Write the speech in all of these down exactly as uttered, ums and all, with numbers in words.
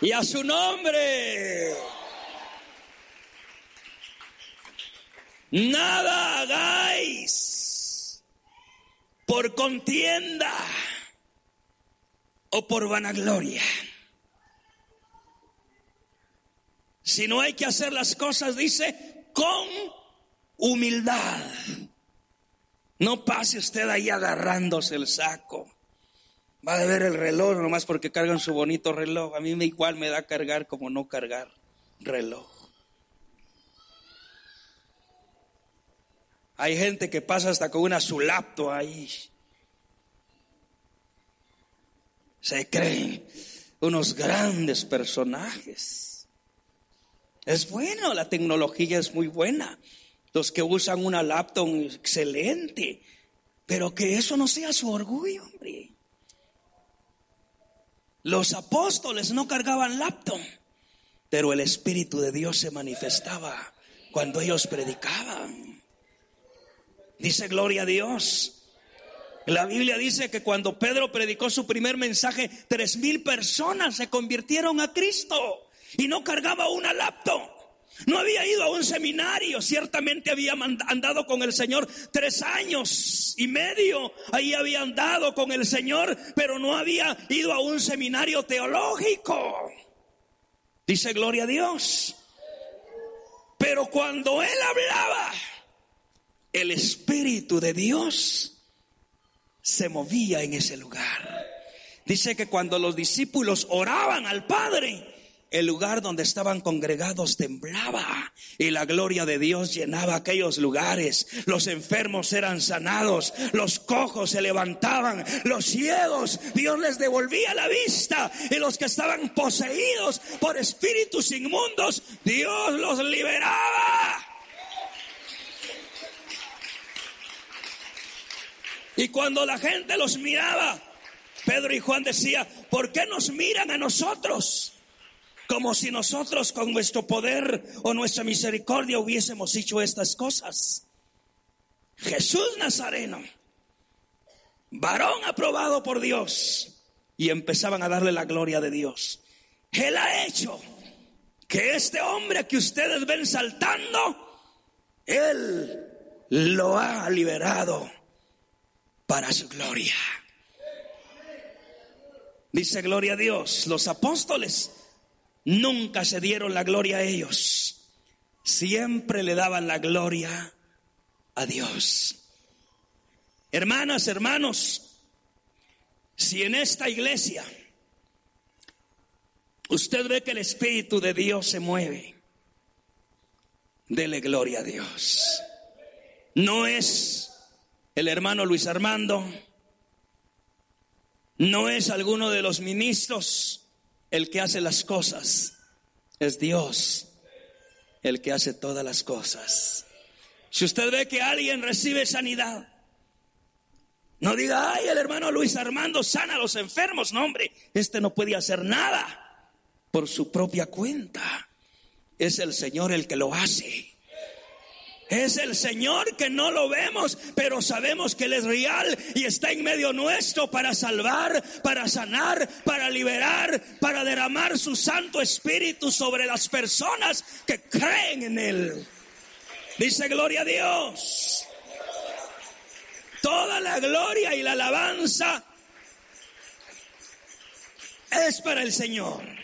Y a su nombre. Nada hagáis por contienda o por vanagloria, sino hay que hacer las cosas, dice, con humildad. No pase usted ahí agarrándose el saco. Va a ver el reloj nomás porque cargan su bonito reloj. A mí me igual me da cargar como no cargar reloj. Hay gente que pasa hasta con una su laptop ahí. Se creen unos grandes personajes. Es bueno, la tecnología es muy buena. Los que usan una laptop, excelente. Pero que eso no sea su orgullo, hombre. Los apóstoles no cargaban laptop, pero el Espíritu de Dios se manifestaba cuando ellos predicaban. Dice gloria a Dios. La Biblia dice que cuando Pedro predicó su primer mensaje, tres mil personas se convirtieron a Cristo y no cargaba una laptop. No había ido a un seminario, ciertamente había andado con el Señor tres años y medio, ahí había andado con el Señor, pero no había ido a un seminario teológico. Dice gloria a Dios. Pero cuando él hablaba, el Espíritu de Dios se movía en ese lugar. Dice que cuando los discípulos oraban al Padre, el lugar donde estaban congregados temblaba y la gloria de Dios llenaba aquellos lugares. Los enfermos eran sanados, los cojos se levantaban, los ciegos Dios les devolvía la vista, y los que estaban poseídos por espíritus inmundos Dios los liberaba. Y cuando la gente los miraba, Pedro y Juan decía: ¿por qué nos miran a nosotros? Como si nosotros con nuestro poder o nuestra misericordia hubiésemos hecho estas cosas. Jesús Nazareno, varón aprobado por Dios. Y empezaban a darle la gloria de Dios. Él ha hecho que este hombre que ustedes ven saltando, Él lo ha liberado para su gloria. Dice gloria a Dios. Los apóstoles nunca se dieron la gloria a ellos, siempre le daban la gloria a Dios. Hermanas, hermanos, si en esta iglesia usted ve que el Espíritu de Dios se mueve, dele gloria a Dios. No es el hermano Luis Armando, no es alguno de los ministros el que hace las cosas, es Dios el que hace todas las cosas. Si usted ve que alguien recibe sanidad, no diga: ay, el hermano Luis Armando sana a los enfermos. No, hombre, este no puede hacer nada por su propia cuenta. Es el Señor el que lo hace. Es el Señor que no lo vemos, pero sabemos que Él es real y está en medio nuestro para salvar, para sanar, para liberar, para derramar su Santo Espíritu sobre las personas que creen en Él. Dice gloria a Dios. Toda la gloria y la alabanza es para el Señor.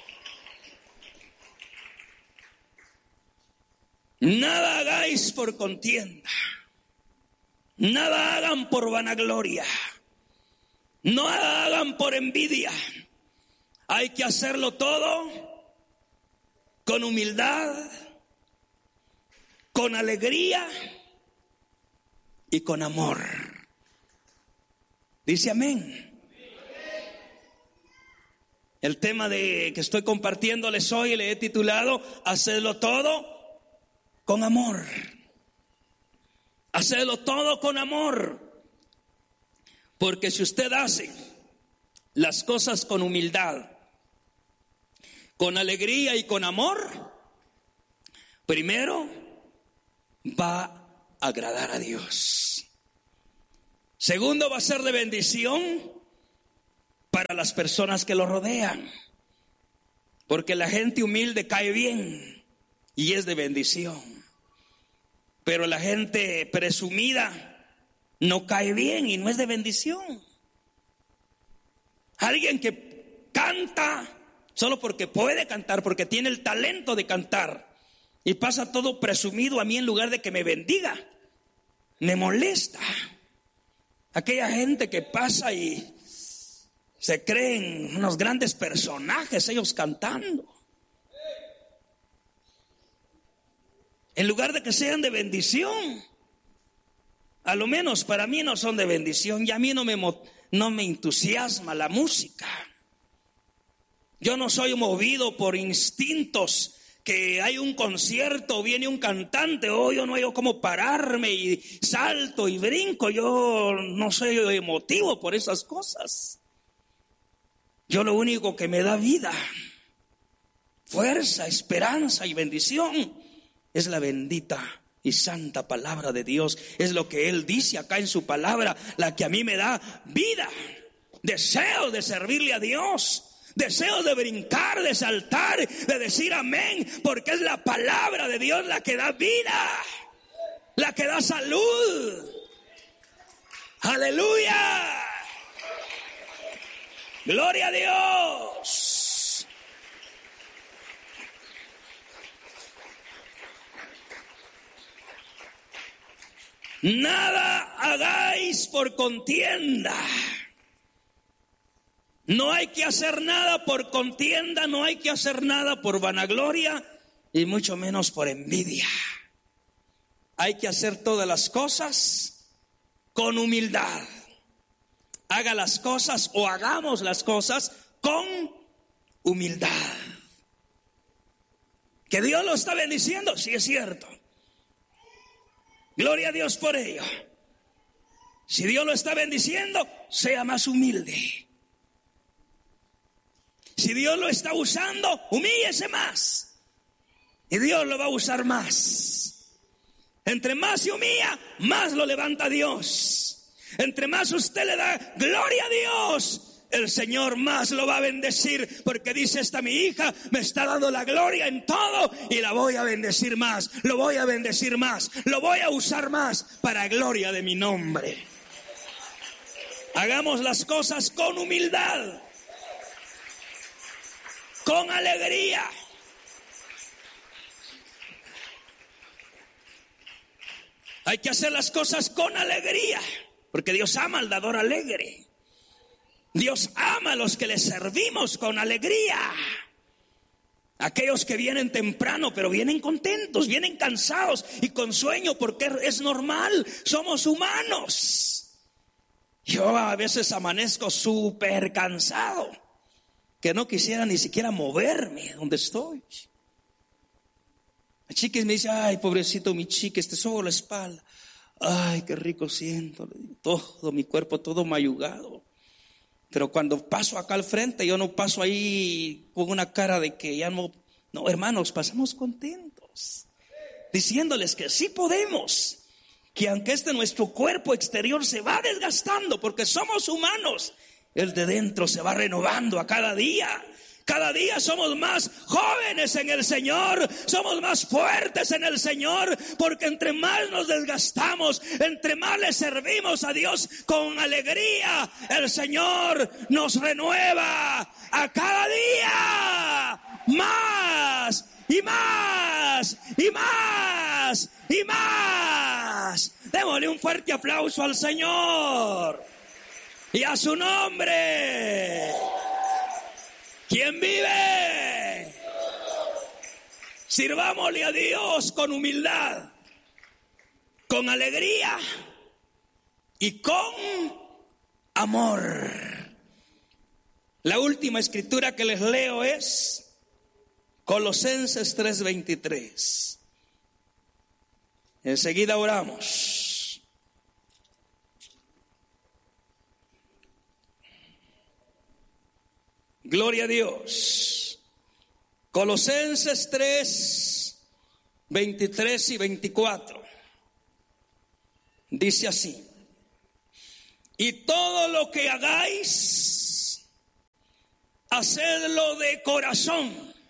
Nada hagáis por contienda, nada hagan por vanagloria, no hagan por envidia. Hay que hacerlo todo con humildad, con alegría y con amor. Dice amén. El tema de que estoy compartiéndoles hoy le he titulado: hacedlo todo con amor. Hacedlo todo con amor. Porque si usted hace las cosas con humildad, con alegría y con amor, primero va a agradar a Dios. Segundo, va a ser de bendición para las personas que lo rodean. Porque la gente humilde cae bien y es de bendición. Pero la gente presumida no cae bien y no es de bendición. Alguien que canta solo porque puede cantar, porque tiene el talento de cantar, y pasa todo presumido, a mí en lugar de que me bendiga, me molesta. Aquella gente que pasa y se creen unos grandes personajes, ellos cantando, en lugar de que sean de bendición. A lo menos para mí no son de bendición, y a mí no me, no me entusiasma la música. Yo no soy movido por instintos, que hay un concierto, viene un cantante, oh, yo no hay cómo pararme y salto y brinco. Yo no soy emotivo por esas cosas. Yo lo único que me da vida, fuerza, esperanza y bendición es la bendita y santa palabra de Dios. Es lo que Él dice acá en su palabra, la que a mí me da vida, deseo de servirle a Dios, deseo de brincar, de saltar, de decir amén, porque es la palabra de Dios la que da vida, la que da salud. Aleluya. Gloria a Dios. Nada hagáis por contienda. No hay que hacer nada por contienda, no hay que hacer nada por vanagloria y mucho menos por envidia. Hay que hacer todas las cosas con humildad. Haga las cosas o hagamos las cosas con humildad. ¿Que Dios lo está bendiciendo? Sí, es cierto. Gloria a Dios por ello. Si Dios lo está bendiciendo, sea más humilde. Si Dios lo está usando, humíllese más, y Dios lo va a usar más. Entre más se humilla, más lo levanta Dios. Entre más usted le da gloria a Dios, el Señor más lo va a bendecir, porque dice: esta mi hija me está dando la gloria en todo y la voy a bendecir más, lo voy a bendecir más, lo voy a usar más para gloria de mi nombre. Hagamos las cosas con humildad, con alegría. Hay que hacer las cosas con alegría, porque Dios ama al dador alegre. Dios ama a los que le servimos con alegría. Aquellos que vienen temprano, pero vienen contentos, vienen cansados y con sueño, porque es normal, somos humanos. Yo a veces amanezco súper cansado, que no quisiera ni siquiera moverme donde estoy. La chiquis me dice: ay, pobrecito mi chique, este solo la espalda. Ay, qué rico siento, todo mi cuerpo, todo mayugado. Pero cuando paso acá al frente, yo no paso ahí con una cara de que ya no. No, hermanos, pasamos contentos, diciéndoles que sí podemos, que aunque este nuestro cuerpo exterior se va desgastando, porque somos humanos, el de dentro se va renovando a cada día. Cada día somos más jóvenes en el Señor, somos más fuertes en el Señor, porque entre más nos desgastamos, entre más le servimos a Dios con alegría, el Señor nos renueva a cada día más y más y más y más. Démosle un fuerte aplauso al Señor y a su nombre. ¿Quién vive? Sirvámosle a Dios con humildad, con alegría y con amor. La última escritura que les leo es Colosenses tres veintitrés. Enseguida oramos. Gloria a Dios. Colosenses tres, veintitrés y veinticuatro. Dice así: y todo lo que hagáis, hacedlo de corazón,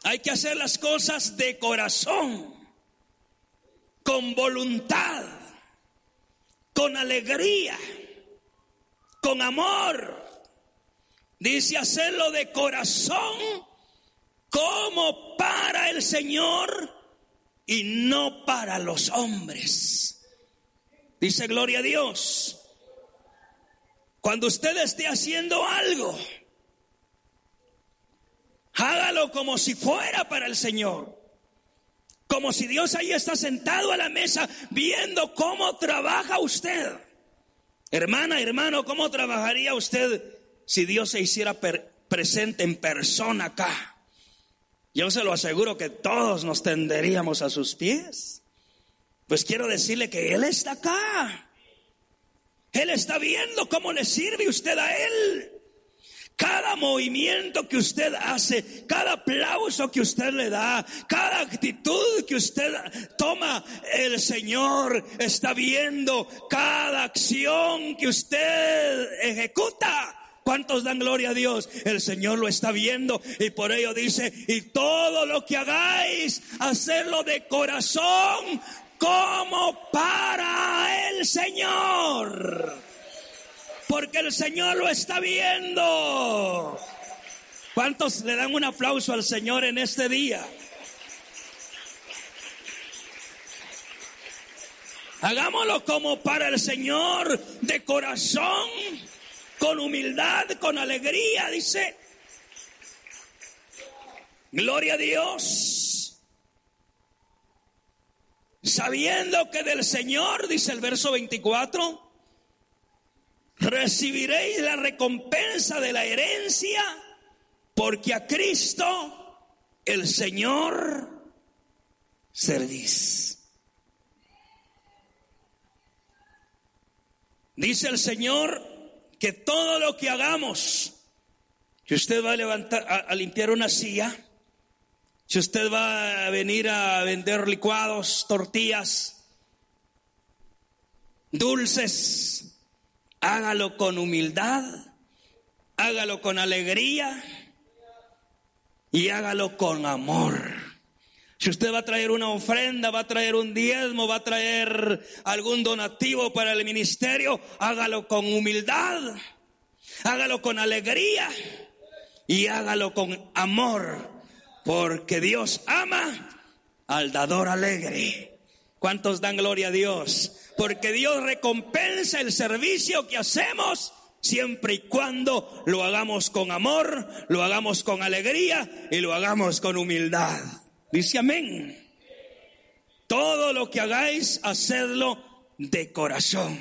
Hay que hacer las cosas de corazón, con voluntad, con alegría, con amor. Dice hacerlo de corazón como para el Señor y no para los hombres. Dice gloria a Dios. Cuando usted esté haciendo algo, hágalo como si fuera para el Señor. Como si Dios ahí está sentado a la mesa viendo cómo trabaja usted. Hermana, hermano, ¿cómo trabajaría usted si Dios se hiciera per- presente en persona acá? Yo se lo aseguro que todos nos tenderíamos a sus pies. Pues quiero decirle que Él está acá. Él está viendo cómo le sirve usted a Él. Cada movimiento que usted hace, cada aplauso que usted le da, cada actitud que usted toma, el Señor está viendo cada acción que usted ejecuta. ¿Cuántos dan gloria a Dios? El Señor lo está viendo y por ello dice, y todo lo que hagáis, hacerlo de corazón como para el Señor. Porque el Señor lo está viendo. ¿Cuántos le dan un aplauso al Señor en este día? Hagámoslo como para el Señor, de corazón, con humildad, con alegría, dice. Gloria a Dios. Sabiendo que del Señor, dice el verso veinticuatro, recibiréis la recompensa de la herencia, porque a Cristo el Señor servís. Dice el Señor que todo lo que hagamos, si usted va a levantar, a, a limpiar una silla, si usted va a venir a vender licuados, tortillas, dulces, hágalo con humildad, hágalo con alegría y hágalo con amor. Si usted va a traer una ofrenda, va a traer un diezmo, va a traer algún donativo para el ministerio, hágalo con humildad, hágalo con alegría y hágalo con amor, porque Dios ama al dador alegre. ¿Cuántos dan gloria a Dios? Porque Dios recompensa el servicio que hacemos siempre y cuando lo hagamos con amor, lo hagamos con alegría y lo hagamos con humildad. Dice amén. Todo lo que hagáis, hacedlo de corazón,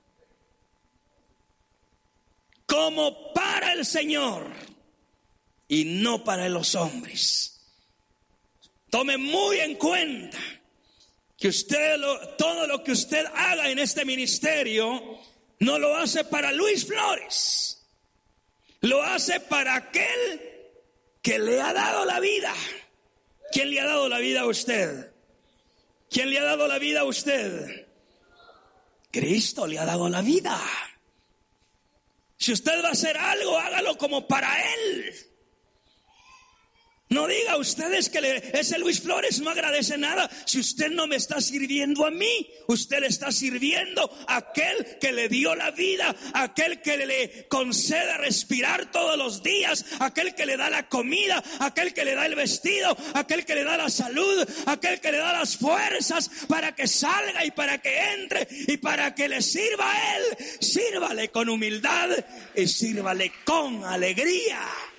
como para el Señor y no para los hombres. Tome muy en cuenta que usted lo, todo lo que usted haga en este ministerio no lo hace para Luis Flores, lo hace para aquel que le ha dado la vida. ¿Quién le ha dado la vida a usted? ¿Quién le ha dado la vida a usted? Cristo le ha dado la vida. Si usted va a hacer algo, hágalo como para Él. No diga ustedes que le, ese Luis Flores no agradece nada. Si usted no me está sirviendo a mí, usted le está sirviendo a aquel que le dio la vida, a aquel que le concede respirar todos los días, a aquel que le da la comida, a aquel que le da el vestido, a aquel que le da la salud, a aquel que le da las fuerzas para que salga y para que entre y para que le sirva a Él. Sírvale con humildad y sírvale con alegría.